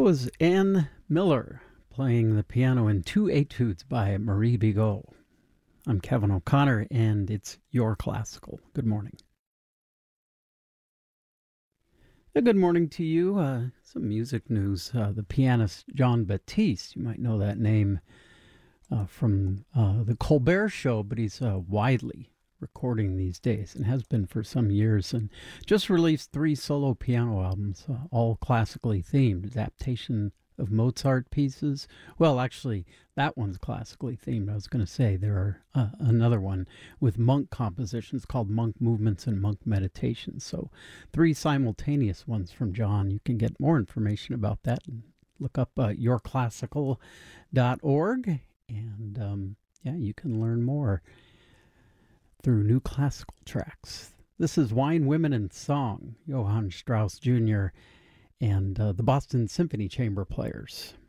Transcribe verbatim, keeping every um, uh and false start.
was Anne Miller playing the piano in two etudes by Marie Bigot. I'm Kevin O'Connor, and it's Your Classical. Good morning. A good morning to you. Uh, some music news. Uh, the pianist Jon Batiste, you might know that name uh, from uh, the Colbert Show, but he's uh, widely recording these days and has been for some years, and just released three solo piano albums, uh, all classically themed, adaptation of Mozart pieces. Well, actually, that one's classically themed. I was going to say there are uh, another one with monk compositions called Monk Movements and Monk Meditations. So three simultaneous ones from John. You can get more information about that and look up uh, your classical dot org, and um, yeah, you can learn more through new classical tracks. This is Wine, Women, and Song, Johann Strauss Junior and uh, the Boston Symphony Chamber Players.